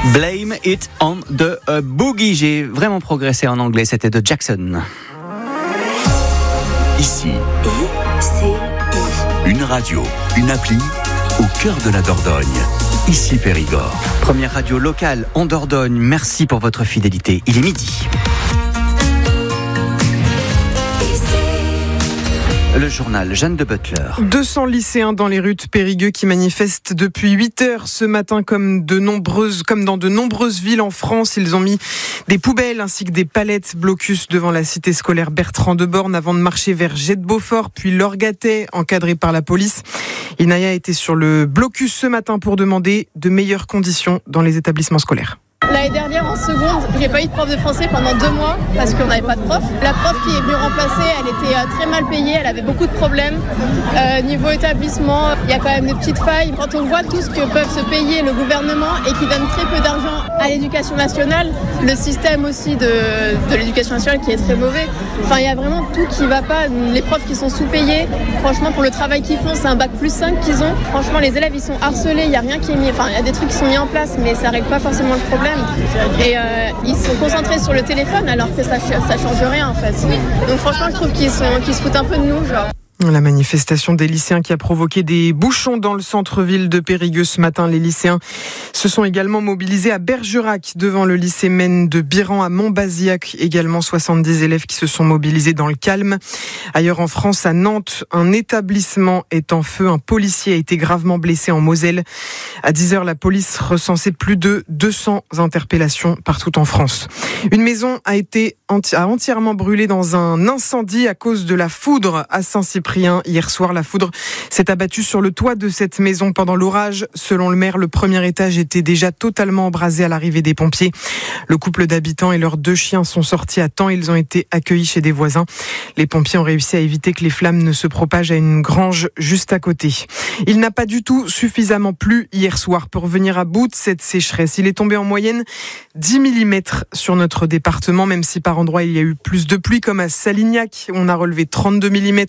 Blame it on the boogie. J'ai vraiment progressé en anglais, c'était de Jackson. Ici, une radio, une appli au cœur de la Dordogne. Ici Périgord. Première radio locale en Dordogne. Merci pour votre fidélité. Il est midi. Le journal, Jeanne de Butler. 200 lycéens dans les rues de Périgueux qui manifestent depuis 8 heures ce matin comme dans de nombreuses villes en France. Ils ont mis des poubelles ainsi que des palettes blocus devant la cité scolaire Bertrand de Born avant de marcher vers Jet-de-Beaufort puis l'Orgatet encadré par la police. Inaya était sur le blocus ce matin pour demander de meilleures conditions dans les établissements scolaires. L'année dernière, en seconde, j'ai pas eu de prof de français pendant 2 mois parce qu'on n'avait pas de prof. La prof qui est venue remplacer, elle était très mal payée, elle avait beaucoup de problèmes. Niveau établissement, il y a quand même des petites failles. Quand on voit tout ce que peuvent se payer le gouvernement et qui donne très peu d'argent à l'éducation nationale, le système aussi de l'éducation nationale qui est très mauvais. Enfin, il y a vraiment tout qui va pas. Les profs qui sont sous-payés, franchement, pour le travail qu'ils font, c'est un bac plus 5 qu'ils ont. Franchement, les élèves, ils sont harcelés, il y a rien qui est mis. Enfin, il y a des trucs qui sont mis en place, mais ça règle pas forcément le problème. Et ils sont concentrés sur le téléphone alors que ça change rien en fait. Donc franchement je trouve qu'ils se foutent un peu de nous genre. La manifestation des lycéens qui a provoqué des bouchons dans le centre-ville de Périgueux ce matin. Les lycéens se sont également mobilisés à Bergerac devant le lycée Maine de Biran à Montbazillac. Également 70 élèves qui se sont mobilisés dans le calme. Ailleurs en France, à Nantes, un établissement est en feu. Un policier a été gravement blessé en Moselle. À 10h, la police recensait plus de 200 interpellations partout en France. Une maison a entièrement brûlé dans un incendie à cause de la foudre à Saint-Cyprien. Hier soir, la foudre s'est abattue sur le toit de cette maison pendant l'orage. Selon le maire, le premier étage était déjà totalement embrasé à l'arrivée des pompiers. Le couple d'habitants et leurs 2 chiens sont sortis à temps. Ils ont été accueillis chez des voisins. Les pompiers ont réussi à éviter que les flammes ne se propagent à une grange juste à côté. Il n'a pas du tout suffisamment plu hier soir pour venir à bout de cette sécheresse. Il est tombé en moyenne 10 mm sur notre département, même si par endroits il y a eu plus de pluie, comme à Salignac. On a relevé 32 mm.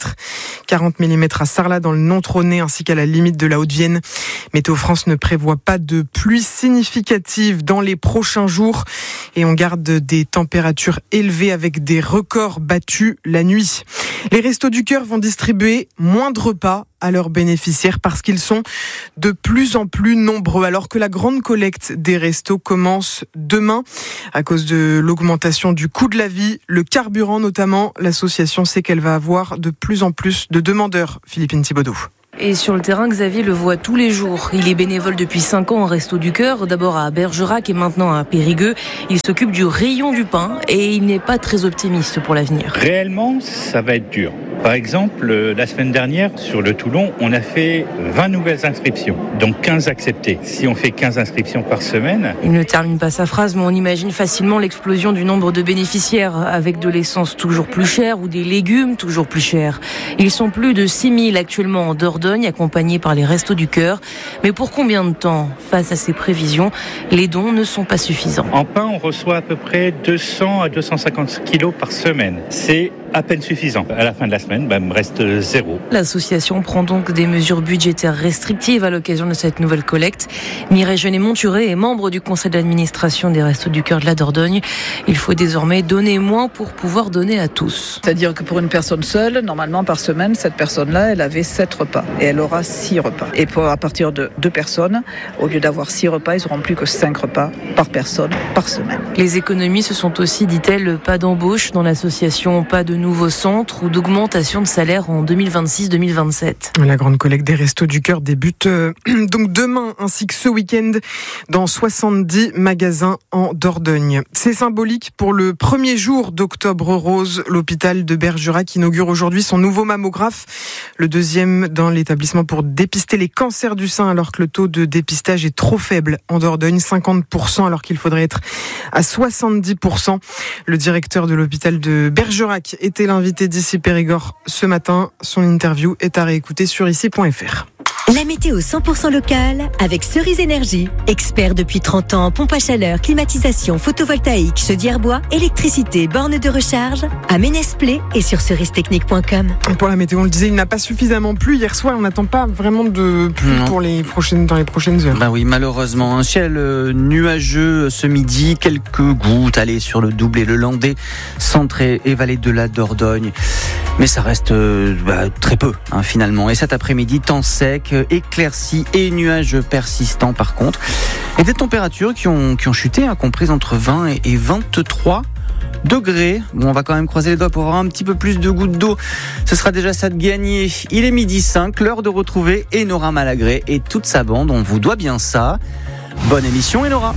40 mm à Sarlat dans le non-trôné ainsi qu'à la limite de la Haute-Vienne. Météo France ne prévoit pas de pluie significative dans les prochains jours et on garde des températures élevées avec des records battus la nuit. Les Restos du Cœur vont distribuer moins de repas à leurs bénéficiaires parce qu'ils sont de plus en plus nombreux. Alors que la grande collecte des restos commence demain à cause de l'augmentation du coût de la vie, le carburant notamment, l'association sait qu'elle va avoir de plus en plus de demandeurs. Philippine Thibaudot. Et sur le terrain, Xavier le voit tous les jours. Il est bénévole depuis 5 ans en Restos du Cœur, d'abord à Bergerac et maintenant à Périgueux. Il s'occupe du rayon du pain et il n'est pas très optimiste pour l'avenir. Réellement, ça va être dur. Par exemple, la semaine dernière, sur le Toulon, on a fait 20 nouvelles inscriptions, donc 15 acceptées. Si on fait 15 inscriptions par semaine... Il ne termine pas sa phrase, mais on imagine facilement l'explosion du nombre de bénéficiaires, avec de l'essence toujours plus chère ou des légumes toujours plus chers. Ils sont plus de 6 000 actuellement en Dordogne, accompagnés par les Restos du Cœur. Mais pour combien de temps? Face à ces prévisions, les dons ne sont pas suffisants. En pain, on reçoit à peu près 200 à 250 kilos par semaine. C'est à peine suffisant. À la fin de la semaine, il me reste 0. L'association prend donc des mesures budgétaires restrictives à l'occasion de cette nouvelle collecte. Mireille Jeunet-Monturé est membre du conseil d'administration des Restos du Cœur de la Dordogne. Il faut désormais donner moins pour pouvoir donner à tous. C'est-à-dire que pour une personne seule, normalement par semaine, cette personne-là, elle avait 7 repas et elle aura 6 repas. Et à partir de 2 personnes, au lieu d'avoir 6 repas, ils n'auront plus que 5 repas par personne par semaine. Les économies, ce sont aussi, dit-elle, pas d'embauche dans l'association, pas de nouveaux centres ou d'augmentation de salaire en 2026-2027. La grande collecte des Restos du Cœur débute donc demain ainsi que ce week-end dans 70 magasins en Dordogne. C'est symbolique pour le premier jour d'Octobre Rose. L'hôpital de Bergerac inaugure aujourd'hui son nouveau mammographe, le 2e dans l'établissement pour dépister les cancers du sein, alors que le taux de dépistage est trop faible en Dordogne, 50%, alors qu'il faudrait être à 70%. Le directeur de l'hôpital de Bergerac était l'invité d'Ici Périgord ce matin. Son interview est à réécouter sur ici.fr. La météo 100% locale avec Cerise Énergie. Expert depuis 30 ans en pompe à chaleur, climatisation, photovoltaïque, chaudière bois, électricité, borne de recharge. À Ménès-Plé et sur cerise-technique.com. Pour la météo, on le disait, il n'a pas suffisamment plu hier soir. On n'attend pas vraiment de pluie dans les prochaines heures. Bah oui, malheureusement. Un ciel nuageux ce midi. Quelques gouttes sur le Doubs et le Landais, centre et vallée de la Dordogne. Mais ça reste très peu finalement. Et cet après-midi, temps sec, éclairci et nuages persistants par contre. Et des températures qui ont chuté, comprises entre 20 et 23 degrés. Bon, on va quand même croiser les doigts pour avoir un petit peu plus de gouttes d'eau. Ce sera déjà ça de gagner. Il est 12h05, l'heure de retrouver Enora Malagré et toute sa bande. On vous doit bien ça. Bonne émission, Enora.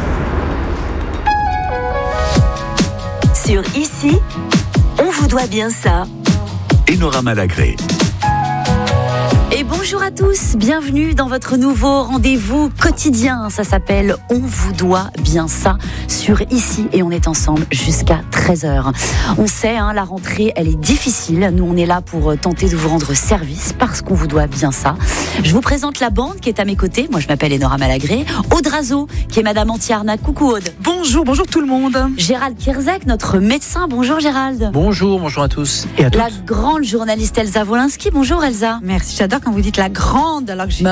Sur Ici, on vous doit bien ça. Enora Malagré. Et bonjour à tous, bienvenue dans votre nouveau rendez-vous quotidien. Ça s'appelle On vous doit bien ça sur Ici et on est ensemble jusqu'à 13h. On sait, la rentrée, elle est difficile. Nous, on est là pour tenter de vous rendre service parce qu'on vous doit bien ça. Je vous présente la bande qui est à mes côtés. Moi, je m'appelle Enora Malagré. Aude Razo, qui est Madame Anti-Arnaque. Coucou Aude. Bonjour tout le monde. Gérald Kierzek, notre médecin. Bonjour Gérald. Bonjour à tous et à toutes. La grande journaliste Elsa Wolinski. Bonjour Elsa. Merci, j'adore quand vous dites la grande alors que je suis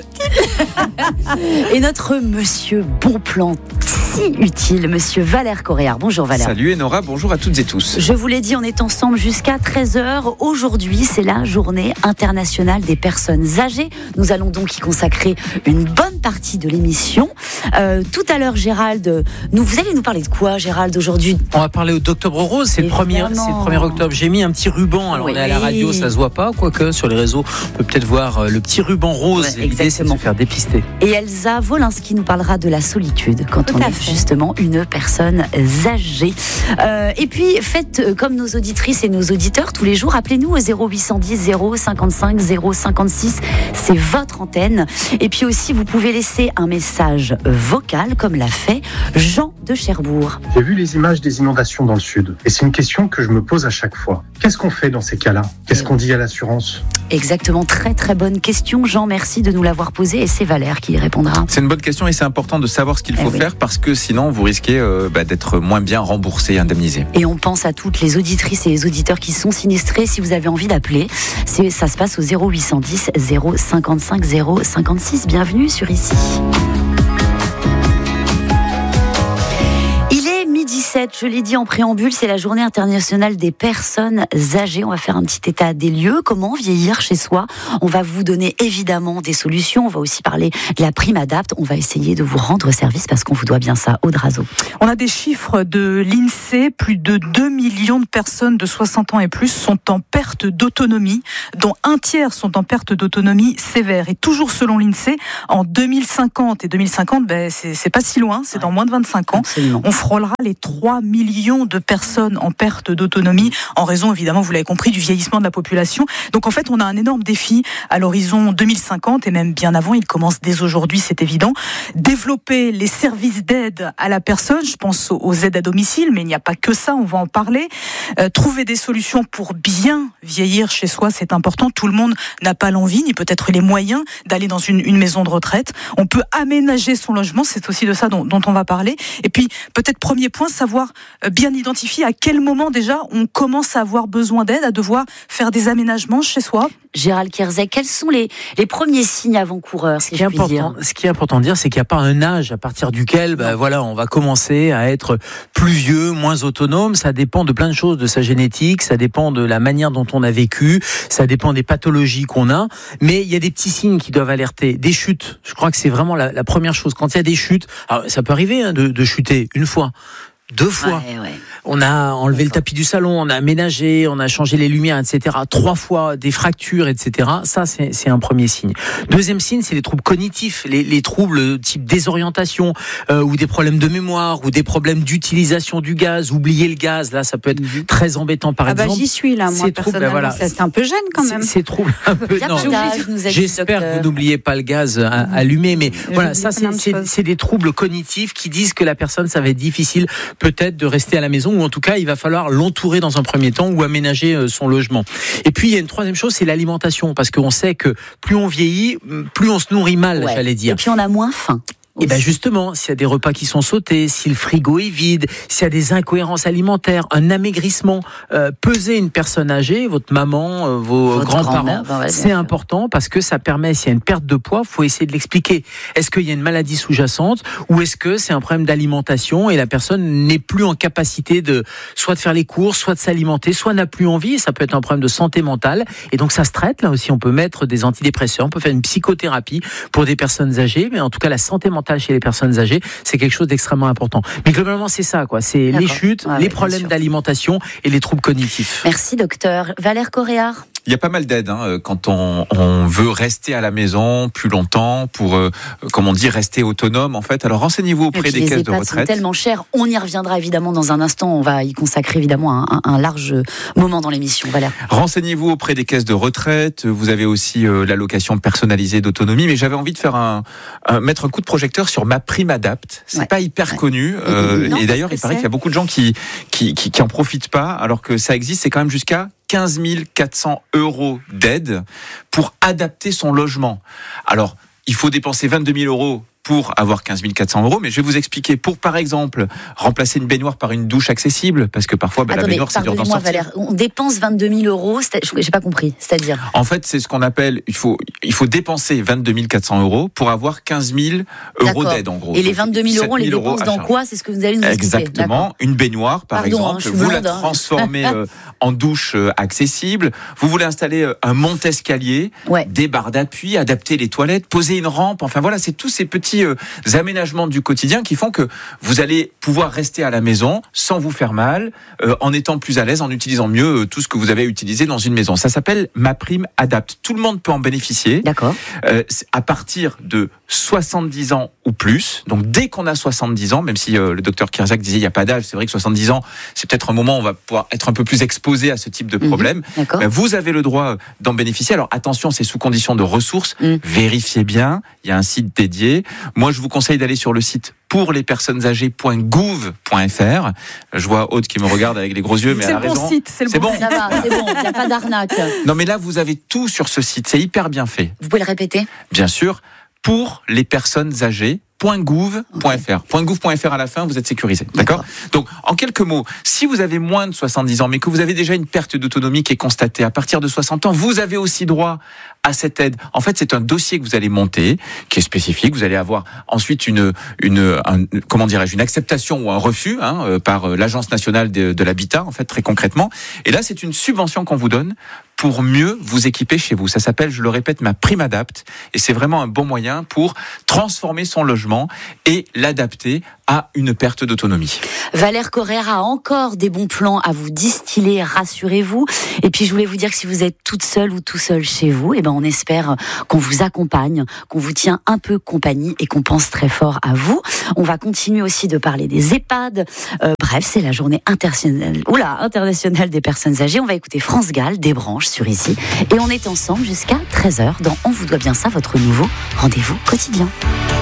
Et notre monsieur bon plan si utile, monsieur Valère Coréard. Bonjour Valère. Salut Enora, bonjour à toutes et tous. Je vous l'ai dit, on est ensemble jusqu'à 13h. Aujourd'hui, c'est la journée internationale des personnes âgées. Nous allons donc y consacrer une bonne partie de l'émission. Tout à l'heure, Gérald, vous allez nous parler de quoi, Gérald, aujourd'hui? On va parler d'Octobre Rose, c'est le 1er octobre. J'ai mis un petit ruban, alors on est à la radio, ça se voit pas, quoique sur les réseaux, on peut peut-être voir le petit ruban rose. L'idée, c'est de se faire dépister. Et Elsa Wolinski nous parlera de la solitude quand on est justement une personne âgée. Et puis, faites comme nos auditrices et nos auditeurs tous les jours. Appelez-nous au 0810 055 056. C'est votre antenne. Et puis aussi, vous pouvez laisser un message vocal, comme l'a fait Jean de Cherbourg. J'ai vu les images des inondations dans le sud. Et c'est une question que je me pose à chaque fois. Qu'est-ce qu'on fait dans ces cas-là? Qu'est-ce qu'on dit à l'assurance? Exactement, très très bonne question. Jean, merci de nous l'avoir posée et c'est Valère qui y répondra. C'est une bonne question et c'est important de savoir ce qu'il faut faire parce que sinon vous risquez d'être moins bien remboursé et indemnisé. Et on pense à toutes les auditrices et les auditeurs qui sont sinistrés. Si vous avez envie d'appeler, ça se passe au 0810 055 056. Bienvenue sur Ici. 17, je l'ai dit en préambule, c'est la journée internationale des personnes âgées. On va faire un petit état des lieux, comment vieillir chez soi. On va vous donner évidemment des solutions. On va aussi parler de la prime Adapt. On va essayer de vous rendre service parce qu'on vous doit bien ça. Aude Razo. On a des chiffres de l'INSEE. Plus de 2 millions de personnes de 60 ans et plus sont en perte d'autonomie, dont un tiers sont en perte d'autonomie sévère. Et toujours selon l'INSEE, en 2050, et 2050, c'est pas si loin, c'est dans moins de 25 ans, absolument. On frôlera les 3 millions de personnes en perte d'autonomie, en raison, évidemment, vous l'avez compris, du vieillissement de la population. Donc en fait, on a un énorme défi à l'horizon 2050, et même bien avant, il commence dès aujourd'hui, c'est évident. Développer les services d'aide à la personne, je pense aux aides à domicile, mais il n'y a pas que ça, on va en parler. Trouver des solutions pour bien vieillir chez soi, c'est important. Tout le monde n'a pas l'envie, ni peut-être les moyens d'aller dans une maison de retraite. On peut aménager son logement, c'est aussi de ça dont on va parler. Et puis, peut-être premier point, savoir bien identifier à quel moment déjà on commence à avoir besoin d'aide, à devoir faire des aménagements chez soi. Gérald Kierzek, quels sont les premiers signes avant-coureurs, ce qui est important de dire, c'est qu'il n'y a pas un âge à partir duquel on va commencer à être plus vieux, moins autonome. Ça dépend de plein de choses, de sa génétique, ça dépend de la manière dont on a vécu, ça dépend des pathologies qu'on a. Mais il y a des petits signes qui doivent alerter. Des chutes, je crois que c'est vraiment la première chose. Quand il y a des chutes, alors ça peut arriver de chuter une fois, 2 fois. On a enlevé le tapis du salon, on a aménagé, on a changé les lumières, etc. 3 fois, des fractures, etc. Ça, c'est un premier signe. Deuxième signe, c'est les troubles cognitifs, les troubles type désorientation, ou des problèmes de mémoire, ou des problèmes d'utilisation du gaz. Oublier le gaz, là, ça peut être très embêtant, par exemple. J'y suis là, moi, personnellement. C'est un peu jeune, quand même. Ces troubles un peu... Non, j'espère que vous n'oubliez pas le gaz allumé, mais voilà, ça, c'est des troubles cognitifs qui disent que la personne, ça va être difficile peut-être de rester à la maison, ou en tout cas, il va falloir l'entourer dans un premier temps ou aménager son logement. Et puis, il y a une troisième chose, c'est l'alimentation, parce qu'on sait que plus on vieillit, plus on se nourrit mal, j'allais dire. Et puis, on a moins faim. Et bien justement, s'il y a des repas qui sont sautés, si le frigo est vide, s'il y a des incohérences alimentaires, un amaigrissement, peser une personne âgée, votre maman, vos grands-parents, c'est important parce que ça permet, s'il y a une perte de poids, faut essayer de l'expliquer. Est-ce qu'il y a une maladie sous-jacente ou est-ce que c'est un problème d'alimentation et la personne n'est plus en capacité de soit de faire les courses, soit de s'alimenter, soit n'a plus envie, ça peut être un problème de santé mentale et donc ça se traite. Là aussi, on peut mettre des antidépresseurs, on peut faire une psychothérapie pour des personnes âgées, mais en tout cas la santé mentale chez les personnes âgées, c'est quelque chose d'extrêmement important. Mais globalement, c'est ça, quoi. C'est les chutes, les problèmes d'alimentation et les troubles cognitifs. Merci, docteur. Valère Coréard. Il y a pas mal d'aides quand on veut rester à la maison plus longtemps pour, comme on dit, rester autonome en fait. Alors renseignez-vous auprès des caisses de retraite. Les EHPAD sont tellement chers. On y reviendra évidemment dans un instant. On va y consacrer évidemment un large moment dans l'émission. Valère. Renseignez-vous auprès des caisses de retraite. Vous avez aussi l'allocation personnalisée d'autonomie. Mais j'avais envie de faire mettre un coup de projecteur sur MaPrimeAdapt. C'est pas hyper connu. Et d'ailleurs, il paraît qu'il y a beaucoup de gens qui en profitent pas, alors que ça existe. C'est quand même jusqu'à 15 400 € d'aide pour adapter son logement. Alors, il faut dépenser 22 000 € pour avoir 15 400 €, mais je vais vous expliquer. Pour, par exemple, remplacer une baignoire par une douche accessible, parce que parfois, la baignoire, c'est dur d'en sortir. Valère, on dépense 22 000 €, j'ai pas compris, c'est-à-dire? En fait, c'est ce qu'on appelle, il faut dépenser 22 400 € pour avoir 15 000 € d'aide, en gros. Et les 22 000 €, on les dépense dans quoi? C'est ce que vous allez nous expliquer. Exactement. Une baignoire, par exemple, vous la transformez en douche accessible. Vous voulez installer un monte-escalier, des barres d'appui, adapter les toilettes, poser une rampe. Enfin voilà, c'est tous ces petits aménagements du quotidien qui font que vous allez pouvoir rester à la maison sans vous faire mal, en étant plus à l'aise, en utilisant mieux tout ce que vous avez utilisé dans une maison. Ça s'appelle MaPrimeAdapt. Tout le monde peut en bénéficier. D'accord. À partir de 70 ans ou plus. Donc dès qu'on a 70 ans, même si le docteur Kirzac disait il n'y a pas d'âge, c'est vrai que 70 ans, c'est peut-être un moment où on va pouvoir être un peu plus exposé à ce type de problème. Vous avez le droit d'en bénéficier. Alors attention, c'est sous condition de ressources. Vérifiez bien, il y a un site dédié. Moi, je vous conseille d'aller sur le site pourlespersonnesâgées.gouv.fr. Je vois Aude qui me regarde avec les gros yeux, mais elle a raison. C'est le bon site. Ça va, c'est bon, il n'y a pas d'arnaque. Non, mais là, vous avez tout sur ce site. C'est hyper bien fait. Vous pouvez le répéter? Bien sûr. Pour les personnes âgées. .gouv.fr. .gouv.fr à la fin, vous êtes sécurisé. D'accord ? Donc, en quelques mots, si vous avez moins de 70 ans, mais que vous avez déjà une perte d'autonomie qui est constatée à partir de 60 ans, vous avez aussi droit à cette aide. En fait, c'est un dossier que vous allez monter, qui est spécifique. Vous allez avoir ensuite une acceptation ou un refus, par l'Agence nationale de l'habitat, en fait, très concrètement. Et là, c'est une subvention qu'on vous donne pour mieux vous équiper chez vous. Ça s'appelle, je le répète, MaPrimeAdapt. Et c'est vraiment un bon moyen pour transformer son logement et l'adapter à une perte d'autonomie. Valère Coréard a encore des bons plans à vous distiller, rassurez-vous. Et puis je voulais vous dire que si vous êtes toute seule ou tout seul chez vous, on espère qu'on vous accompagne, qu'on vous tient un peu compagnie et qu'on pense très fort à vous. On va continuer aussi de parler des EHPAD. Bref, c'est la journée internationale des personnes âgées. On va écouter France Gall, des branches sur Ici. Et on est ensemble jusqu'à 13h dans On vous doit bien ça, votre nouveau rendez-vous quotidien.